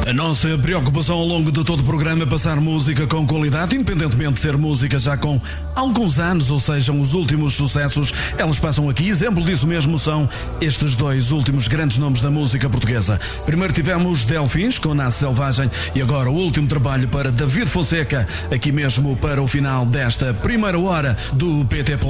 A nossa preocupação ao longo de todo o programa é passar música com qualidade, independentemente de ser música já com alguns anos, ou sejam os últimos sucessos, elas passam aqui. Exemplo disso mesmo são estes dois últimos grandes nomes da música portuguesa. Primeiro tivemos Delfins com Nasce Selvagem e agora o último trabalho para David Fonseca, aqui mesmo para o final desta primeira hora do PT Play.